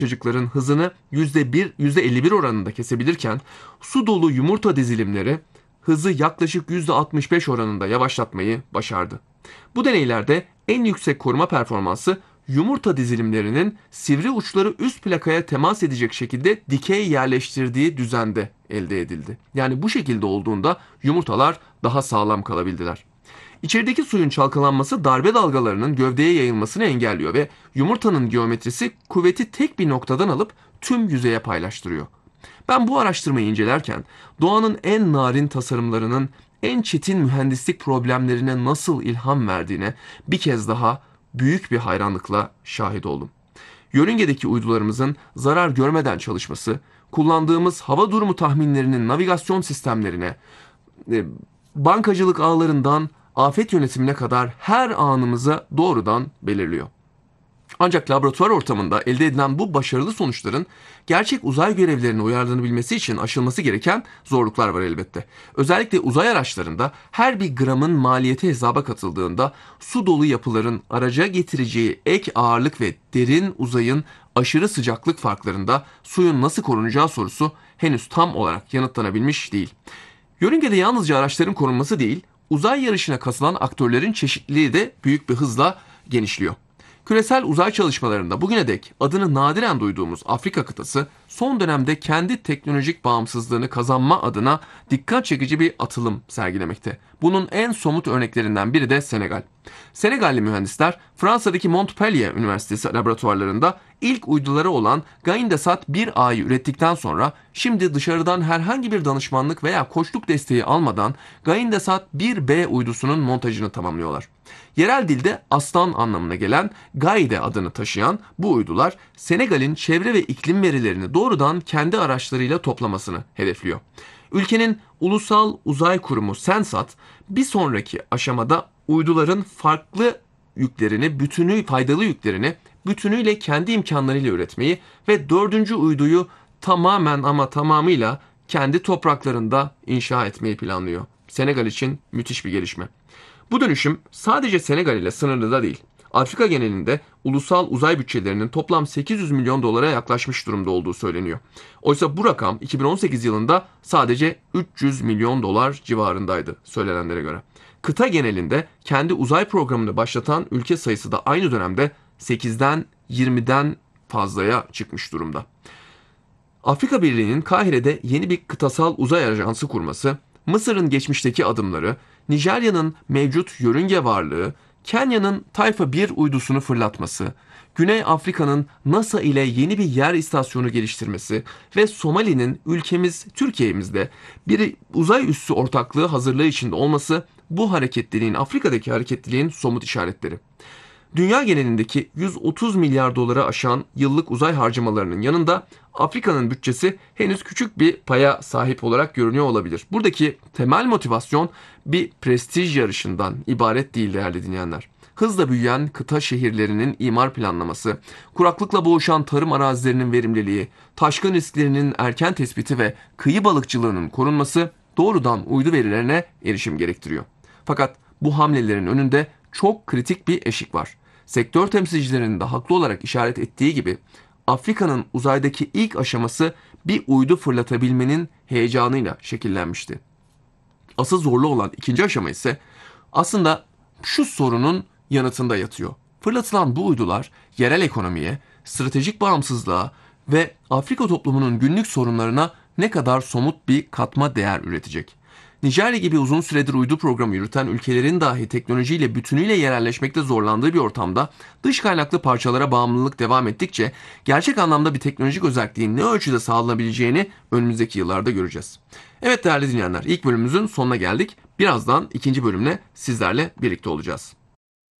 çocukların hızını %51 oranında kesebilirken su dolu yumurta dizilimleri hızı yaklaşık %65 oranında yavaşlatmayı başardı. Bu deneylerde en yüksek koruma performansı yumurta dizilimlerinin sivri uçları üst plakaya temas edecek şekilde dikey yerleştirdiği düzende elde edildi. Yani bu şekilde olduğunda yumurtalar daha sağlam kalabildiler. İçerideki suyun çalkalanması darbe dalgalarının gövdeye yayılmasını engelliyor ve yumurtanın geometrisi kuvveti tek bir noktadan alıp tüm yüzeye paylaştırıyor. Ben bu araştırmayı incelerken doğanın en narin tasarımlarının en çetin mühendislik problemlerine nasıl ilham verdiğine bir kez daha büyük bir hayranlıkla şahit oldum. Yörüngedeki uydularımızın zarar görmeden çalışması, kullandığımız hava durumu tahminlerinin navigasyon sistemlerine, bankacılık ağlarından afet yönetimine kadar her anımıza doğrudan belirliyor. Ancak laboratuvar ortamında elde edilen bu başarılı sonuçların gerçek uzay görevlerine uyarlanabilmesi için aşılması gereken zorluklar var elbette. Özellikle uzay araçlarında her bir gramın maliyeti hesaba katıldığında su dolu yapıların araca getireceği ek ağırlık ve derin uzayın aşırı sıcaklık farklarında suyun nasıl korunacağı sorusu henüz tam olarak yanıtlanabilmiş değil. Yörüngede yalnızca araçların korunması değil, uzay yarışına katılan aktörlerin çeşitliliği de büyük bir hızla genişliyor. Küresel uzay çalışmalarında bugüne dek adını nadiren duyduğumuz Afrika kıtası son dönemde kendi teknolojik bağımsızlığını kazanma adına dikkat çekici bir atılım sergilemekte. Bunun en somut örneklerinden biri de Senegal. Senegalli mühendisler Fransa'daki Montpellier Üniversitesi laboratuvarlarında ilk uyduları olan Gaindesat 1A'yı ürettikten sonra şimdi dışarıdan herhangi bir danışmanlık veya koçluk desteği almadan Gaindesat 1B uydusunun montajını tamamlıyorlar. Yerel dilde aslan anlamına gelen Gaide adını taşıyan bu uydular Senegal'in çevre ve iklim verilerini doğrudan kendi araçlarıyla toplamasını hedefliyor. Ülkenin Ulusal Uzay Kurumu Sensat bir sonraki aşamada uyduların farklı yüklerini, faydalı yüklerini bütünüyle kendi imkanlarıyla üretmeyi ve dördüncü uyduyu tamamen ama tamamıyla kendi topraklarında inşa etmeyi planlıyor. Senegal için müthiş bir gelişme. Bu dönüşüm sadece Senegal ile sınırlı da değil. Afrika genelinde ulusal uzay bütçelerinin toplam 800 milyon dolara yaklaşmış durumda olduğu söyleniyor. Oysa bu rakam 2018 yılında sadece 300 milyon dolar civarındaydı söylenenlere göre. Kıta genelinde kendi uzay programını başlatan ülke sayısı da aynı dönemde 8'den 20'den fazlaya çıkmış durumda. Afrika Birliği'nin Kahire'de yeni bir kıtasal uzay ajansı kurması, Mısır'ın geçmişteki adımları, Nijerya'nın mevcut yörünge varlığı, Kenya'nın Tayfa 1 uydusunu fırlatması, Güney Afrika'nın NASA ile yeni bir yer istasyonu geliştirmesi ve Somali'nin Türkiye'mizde bir uzay üssü ortaklığı hazırlığı içinde olması bu hareketliliğin, Afrika'daki hareketliliğin somut işaretleri. Dünya genelindeki 130 milyar dolara aşan yıllık uzay harcamalarının yanında Afrika'nın bütçesi henüz küçük bir paya sahip olarak görünüyor olabilir. Buradaki temel motivasyon bir prestij yarışından ibaret değil değerli dinleyenler. Hızla büyüyen kıta şehirlerinin imar planlaması, kuraklıkla boğuşan tarım arazilerinin verimliliği, taşkın risklerinin erken tespiti ve kıyı balıkçılığının korunması doğrudan uydu verilerine erişim gerektiriyor. Fakat bu hamlelerin önünde çok kritik bir eşik var. Sektör temsilcilerinin de haklı olarak işaret ettiği gibi Afrika'nın uzaydaki ilk aşaması bir uydu fırlatabilmenin heyecanıyla şekillenmişti. Asıl zorlu olan ikinci aşama ise aslında şu sorunun yanıtında yatıyor. Fırlatılan bu uydular yerel ekonomiye, stratejik bağımsızlığa ve Afrika toplumunun günlük sorunlarına ne kadar somut bir katma değer üretecek? Nijerya gibi uzun süredir uydu programı yürüten ülkelerin dahi teknolojiyle bütünüyle yerelleşmekte zorlandığı bir ortamda dış kaynaklı parçalara bağımlılık devam ettikçe gerçek anlamda bir teknolojik özelliğin ne ölçüde sağlanabileceğini önümüzdeki yıllarda göreceğiz. Evet değerli dinleyenler, ilk bölümümüzün sonuna geldik. Birazdan ikinci bölümle sizlerle birlikte olacağız.